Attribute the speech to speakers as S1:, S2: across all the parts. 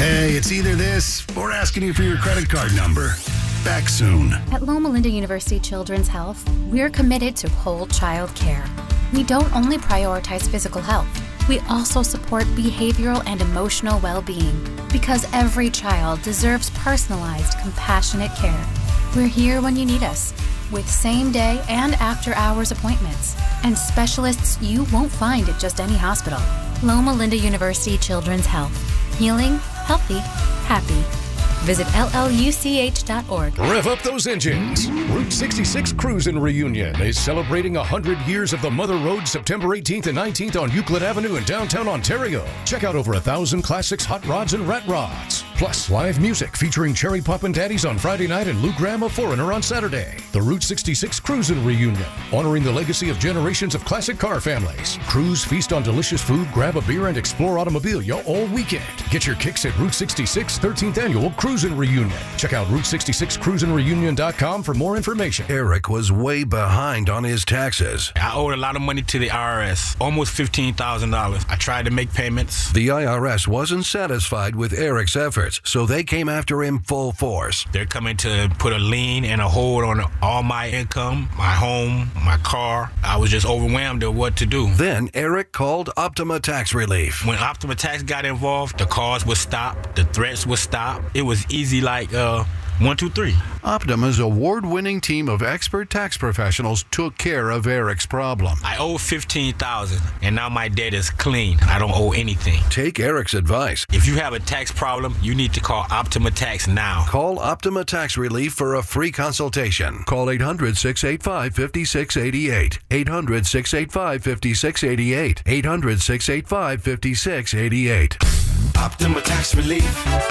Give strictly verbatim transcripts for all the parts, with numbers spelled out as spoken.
S1: Hey, it's either this or asking you for your credit card number. Back soon.
S2: At Loma Linda University Children's Health, we're committed to whole child care. We don't only prioritize physical health, we also support behavioral and emotional well-being because every child deserves personalized, compassionate care. We're here when you need us, with same-day and after-hours appointments, and specialists you won't find at just any hospital. Loma Linda University Children's Health. Healing, healthy, happy. Visit L L U C H dot org.
S3: Rev up those engines. Route sixty-six Cruisin' Reunion is celebrating one hundred years of the Mother Road September eighteenth and nineteenth on Euclid Avenue in downtown Ontario. Check out over a thousand classics, hot rods, and rat rods. Plus, live music featuring Cherry Poppin' Daddies on Friday night and Lou Graham of Foreigner on Saturday. The Route sixty-six Cruisin' Reunion, honoring the legacy of generations of classic car families. Cruise, feast on delicious food, grab a beer, and explore automobilia all weekend. Get your kicks at Route sixty-six thirteenth Annual Cruisin' Reunion. Check out Route sixty-six cruisin reunion dot com for more information.
S4: Eric was way behind on his taxes.
S5: I owed a lot of money to the I R S, almost fifteen thousand dollars. I tried to make payments.
S4: The I R S wasn't satisfied with Eric's efforts, so they came after him full force.
S5: They're coming to put a lien and a hold on all my income, my home, my car. I was just overwhelmed at what to do.
S4: Then Eric called Optima Tax Relief.
S5: When Optima Tax got involved, the calls would stop, the threats would stop. It was easy like uh, one, two, three.
S4: Optima's award-winning team of expert tax professionals took care of Eric's problem.
S5: I owe fifteen thousand dollars, and now my debt is clean. I don't owe anything.
S4: Take Eric's advice.
S5: If you have a tax problem, you need to call Optima Tax now.
S4: Call Optima Tax Relief for a free consultation. Call eight hundred, six eight five, five six eight eight. eight hundred, six eight five, five six eight eight. eight hundred, six eight five, five six eight eight.
S6: Optima Tax Relief.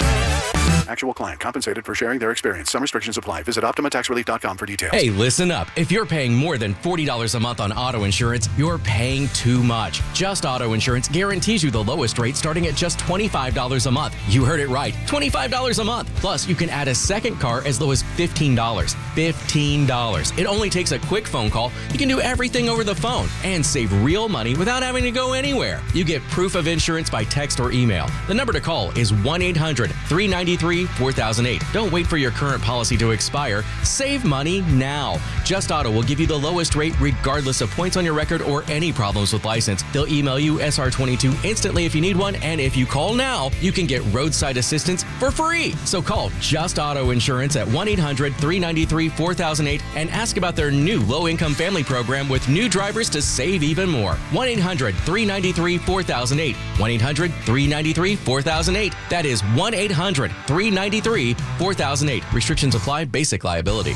S7: Actual client compensated for sharing their experience. Some restrictions apply. Visit Optima Tax Relief dot com for details.
S8: Hey, listen up. If you're paying more than forty dollars a month on auto insurance, you're paying too much. Just Auto Insurance guarantees you the lowest rate starting at just twenty-five dollars a month. You heard it right. twenty-five dollars a month. Plus, you can add a second car as low as fifteen dollars. fifteen dollars. It only takes a quick phone call. You can do everything over the phone and save real money without having to go anywhere. You get proof of insurance by text or email. The number to call is one eight hundred, three nine three, four thousand eight. Don't wait for your current policy to expire. Save money now. Just Auto will give you the lowest rate regardless of points on your record or any problems with license. They'll email you S R twenty-two instantly if you need one, and if you call now, you can get roadside assistance for free. So call Just Auto Insurance at one eight hundred, three nine three, four thousand eight and ask about their new low-income family program with new drivers to save even more. one eight hundred, three nine three, four thousand eight. one eight hundred, three nine three, four thousand eight. That is one eight hundred, three nine three, four thousand eight. Restrictions apply. Basic liability.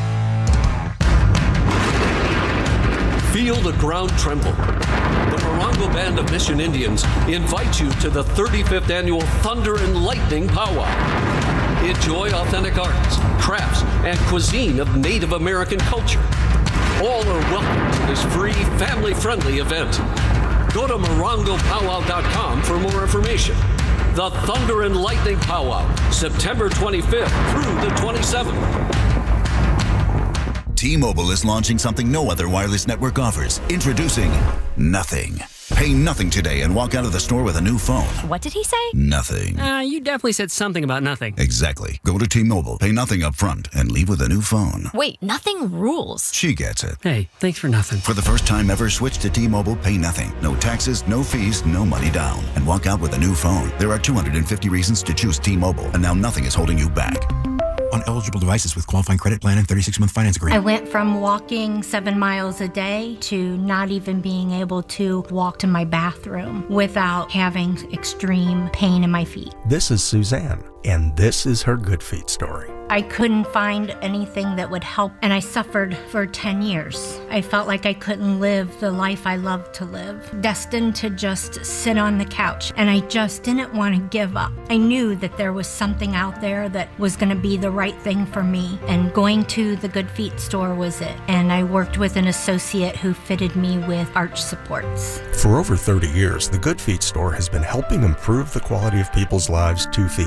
S9: Feel the ground tremble. The Morongo Band of Mission Indians invite you to the thirty-fifth Annual Thunder and Lightning Powwow. Enjoy authentic arts, crafts, and cuisine of Native American culture. All are welcome to this free, family-friendly event. Go to morongo powwow dot com for more information. The Thunder and Lightning Powwow, September twenty-fifth through the twenty-seventh.
S10: T-Mobile is launching something no other wireless network offers. Introducing Nothing. Pay nothing today and walk out of the store with a new phone.
S11: What did he say?
S10: Nothing.
S11: Uh, you definitely said something about nothing.
S10: Exactly. Go to T-Mobile, pay nothing up front, and leave with a new phone.
S11: Wait, nothing rules.
S10: She gets it.
S11: Hey, thanks for nothing.
S10: For the first time ever, switch to T-Mobile, pay nothing. No taxes, no fees, no money down. And walk out with a new phone. There are two hundred fifty reasons to choose T-Mobile, and now nothing is holding you back.
S12: On eligible devices with qualifying credit plan and thirty-six month finance agreement.
S13: I went from walking seven miles a day to not even being able to walk to my bathroom without having extreme pain in my feet.
S14: This is Suzanne, and this is her Good Feet story.
S13: I couldn't find anything that would help, and I suffered for ten years. I felt like I couldn't live the life I loved to live, destined to just sit on the couch, and I just didn't want to give up. I knew that there was something out there that was going to be the right thing for me, and going to the Good Feet store was it. And I worked with an associate who fitted me with arch supports.
S14: For over thirty years, the Good Feet store has been helping improve the quality of people's lives two feet at a time.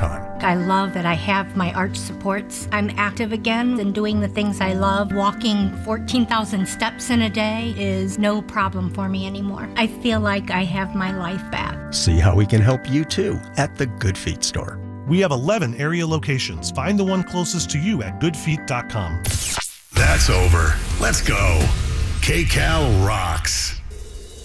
S12: time.
S13: I love that I have my arch supports. I'm active again and doing the things I love. Walking fourteen thousand steps in a day is no problem for me anymore. I feel like I have my life back.
S14: See how we can help you too at the Good Feet store.
S15: We have eleven area locations. Find the one closest to you at good feet dot com.
S1: That's over. Let's go. K-Cal rocks.